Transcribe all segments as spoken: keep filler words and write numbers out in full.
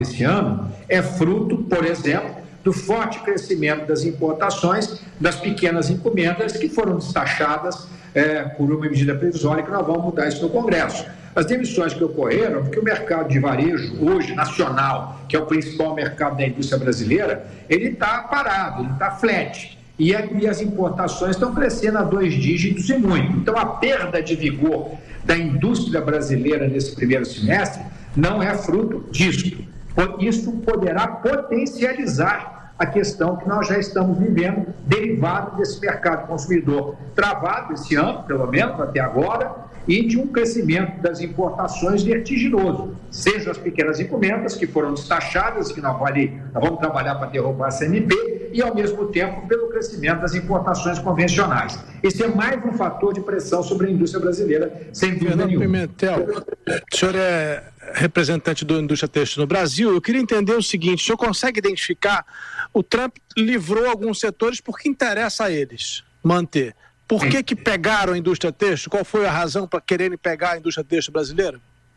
esse ano é fruto, por exemplo, do forte crescimento das importações, das pequenas encomendas que foram destachadas é, por uma medida provisória, que nós vamos mudar isso no Congresso. As demissões que ocorreram, porque o mercado de varejo, hoje, nacional, que é o principal mercado da indústria brasileira, ele está parado, ele está flat. E, a, e as importações estão crescendo a dois dígitos e muito. Então, a perda de vigor da indústria brasileira nesse primeiro semestre não é fruto disso. Isso poderá potencializar a questão que nós já estamos vivendo, derivado desse mercado consumidor travado esse ano, pelo menos até agora, e de um crescimento das importações vertiginoso, seja as pequenas encomendas que foram destachadas, que nós, vale, nós vamos trabalhar para derrubar a C M P, e ao mesmo tempo pelo crescimento das importações convencionais. Esse é mais um fator de pressão sobre a indústria brasileira, sem dúvida nenhuma. Pimentel, o senhor é representante da indústria têxtil no Brasil. Eu queria entender o seguinte: o senhor consegue identificar, o Trump livrou alguns setores porque interessa a eles manter. Por que que pegaram a indústria têxtil? Qual foi a razão para quererem pegar a indústria têxtil brasileira?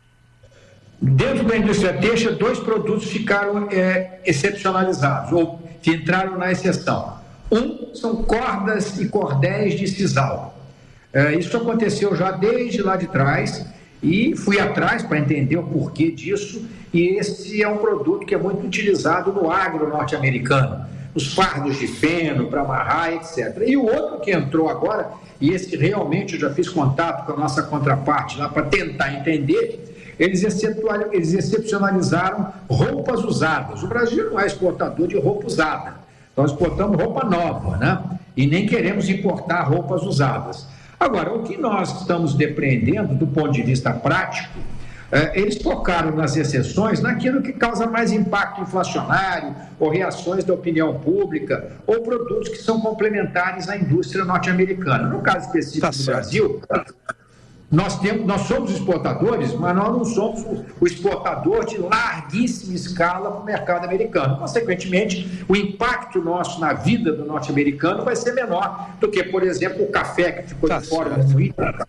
Dentro da indústria têxtil, dois produtos ficaram é, excepcionalizados, ou entraram na exceção. Um são cordas e cordéis de sisal. É, isso aconteceu já desde lá de trás, e fui atrás para entender o porquê disso, e esse é um produto que é muito utilizado no agro norte-americano, os fardos de feno para amarrar, etcétera. E o outro que entrou agora, e esse realmente eu já fiz contato com a nossa contraparte lá para tentar entender, eles, eles excepcionalizaram roupas usadas. O Brasil não é exportador de roupa usada, nós exportamos roupa nova, né? E nem queremos importar roupas usadas. Agora, o que nós estamos depreendendo do ponto de vista prático, é, eles focaram nas exceções naquilo que causa mais impacto inflacionário, ou reações da opinião pública, ou produtos que são complementares à indústria norte-americana. No caso específico tá do certo. Brasil, nós, temos, nós somos exportadores, mas nós não somos o, o exportador de larguíssima escala para o mercado americano. Consequentemente, o impacto nosso na vida do norte-americano vai ser menor do que, por exemplo, o café que ficou tá de fora do item.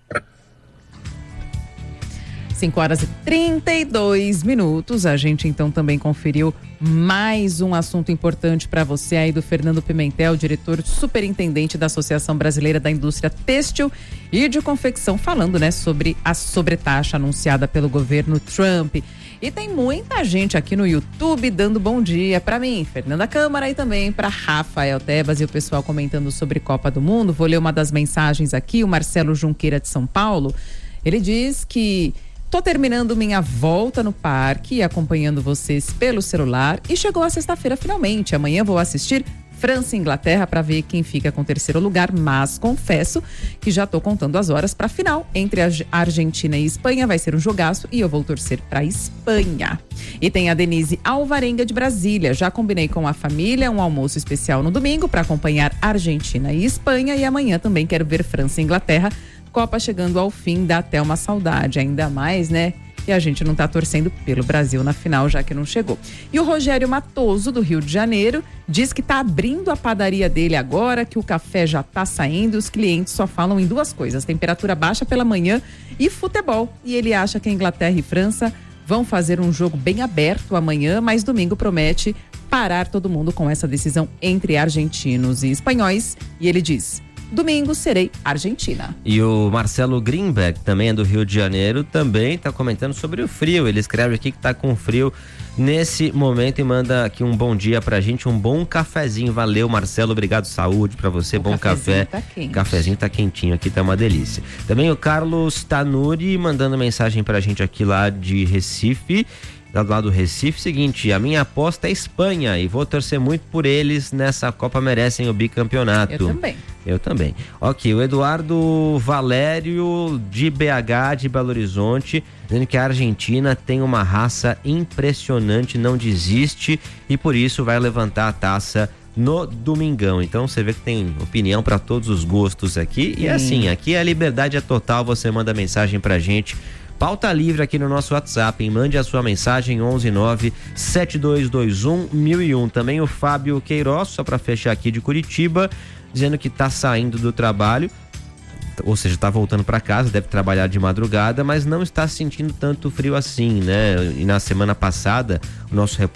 cinco horas e trinta e dois minutos. A gente então também conferiu mais um assunto importante para você aí do Fernando Pimentel, diretor superintendente da Associação Brasileira da Indústria Têxtil e de Confecção, falando, né, sobre a sobretaxa anunciada pelo governo Trump. E tem muita gente aqui no YouTube dando bom dia para mim, Fernanda Câmara, e também para Rafael Tebas e o pessoal comentando sobre Copa do Mundo. Vou ler uma das mensagens aqui. O Marcelo Junqueira de São Paulo, ele diz que: tô terminando minha volta no parque, acompanhando vocês pelo celular, e chegou a sexta-feira finalmente. Amanhã vou assistir França e Inglaterra para ver quem fica com o terceiro lugar, mas confesso que já tô contando as horas para a final entre a Argentina e Espanha. Vai ser um jogaço e eu vou torcer para Espanha. E tem a Denise Alvarenga de Brasília. Já combinei com a família um almoço especial no domingo para acompanhar Argentina e Espanha, e amanhã também quero ver França e Inglaterra. Copa chegando ao fim, dá até uma saudade, ainda mais, né? E a gente não tá torcendo pelo Brasil na final, já que não chegou. E o Rogério Matoso, do Rio de Janeiro, diz que tá abrindo a padaria dele agora, que o café já tá saindo, os clientes só falam em duas coisas: temperatura baixa pela manhã e futebol. E ele acha que a Inglaterra e França vão fazer um jogo bem aberto amanhã, mas domingo promete parar todo mundo com essa decisão entre argentinos e espanhóis. E ele diz: domingo serei Argentina. E o Marcelo Greenberg, também é do Rio de Janeiro, também está comentando sobre o frio. Ele escreve aqui que está com frio nesse momento e manda aqui um bom dia pra gente, um bom cafezinho. Valeu, Marcelo, obrigado, saúde pra você, o bom café. Tá quente. Cafezinho tá quentinho aqui, tá uma delícia. Também o Carlos Tanuri mandando mensagem pra gente aqui lá de Recife. Lá do Recife, seguinte: a minha aposta é Espanha e vou torcer muito por eles nessa Copa, merecem o bicampeonato. Eu também. Eu também. Ok, o Eduardo Valério de B H, de Belo Horizonte, dizendo que a Argentina tem uma raça impressionante, não desiste e por isso vai levantar a taça no domingão. Então você vê que tem opinião para todos os gostos aqui. Sim. E assim, aqui a liberdade é total, você manda mensagem pra gente. Pauta livre aqui no nosso WhatsApp, hein? Mande a sua mensagem onze nove sete dois dois um mil e um. Também o Fábio Queiroz, só para fechar aqui, de Curitiba, dizendo que tá saindo do trabalho ou seja, está voltando para casa, deve trabalhar de madrugada, mas não está sentindo tanto frio assim, né? E na semana passada, o nosso